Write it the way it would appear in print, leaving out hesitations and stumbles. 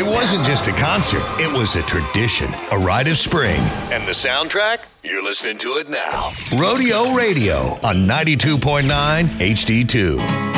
It wasn't just a concert, it was a tradition, a rite of spring. And the soundtrack? You're listening to it now. Rodeo Radio on 92.9 HD2.